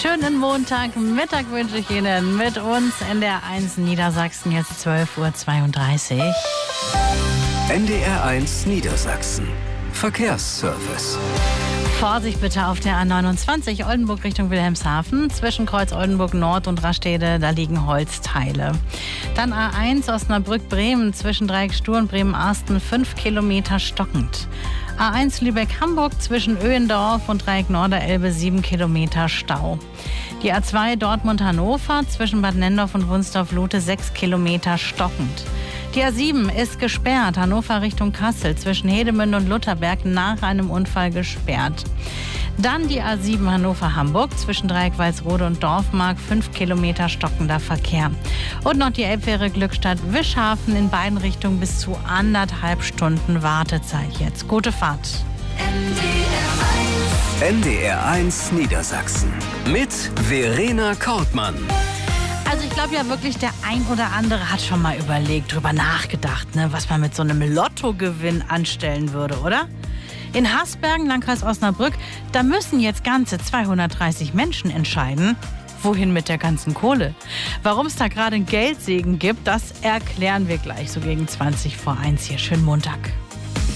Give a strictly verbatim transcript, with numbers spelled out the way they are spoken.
Schönen Montagmittag wünsche ich Ihnen mit uns in der eins Niedersachsen, jetzt zwölf Uhr zweiunddreißig. N D R eins Niedersachsen. Verkehrsservice. Vorsicht bitte auf der A neunundzwanzig Oldenburg Richtung Wilhelmshaven. Zwischen Kreuz Oldenburg Nord und Rastede, da liegen Holzteile. Dann A eins Osnabrück-Bremen zwischen Dreieck Stur und Bremen-Arsten, fünf Kilometer stockend. A eins Lübeck-Hamburg zwischen Öhendorf und Dreieck Norderelbe, sieben Kilometer Stau. Die A zwei Dortmund-Hannover zwischen Bad Nendorf und Wunsdorf-Lute, sechs Kilometer stockend. Die A sieben ist gesperrt, Hannover Richtung Kassel, zwischen Hedemünde und Lutherberg, nach einem Unfall gesperrt. Dann die A sieben Hannover-Hamburg, zwischen Dreieck Walsrode und Dorfmark, fünf Kilometer stockender Verkehr. Und noch die Elbfähre Glückstadt-Wischhafen, in beiden Richtungen bis zu anderthalb Stunden Wartezeit jetzt. Gute Fahrt. N D R eins Niedersachsen mit Verena Kortmann. Also ich glaube ja wirklich, der ein oder andere hat schon mal überlegt, drüber nachgedacht, ne, was man mit so einem Lottogewinn anstellen würde, oder? In Hasbergen, Landkreis Osnabrück, da müssen jetzt ganze zweihundertdreißig Menschen entscheiden, wohin mit der ganzen Kohle. Warum es da gerade einen Geldsegen gibt, das erklären wir gleich so gegen zwanzig vor eins hier. Schönen Montag.